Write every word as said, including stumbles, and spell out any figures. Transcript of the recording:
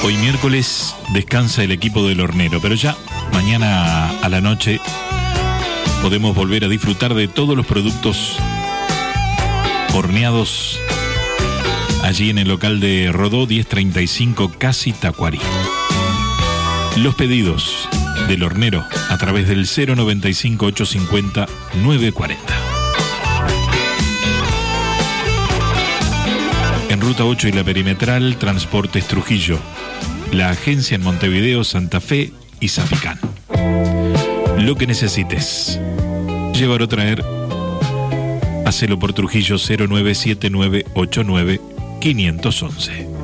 Hoy miércoles descansa el equipo del hornero, pero ya mañana a la noche podemos volver a disfrutar de todos los productos horneados allí en el local de Rodó diez treinta y cinco, Casi Tacuarí. Los pedidos del hornero a través del cero noventa y cinco, ochocientos cincuenta, novecientos cuarenta. En Ruta ocho y la Perimetral, Transportes Trujillo. La agencia en Montevideo, Santa Fe y Zapicán. Lo que necesites. Llevar o traer. Hacelo por Trujillo cero nueve siete nueve ocho nueve cinco uno uno.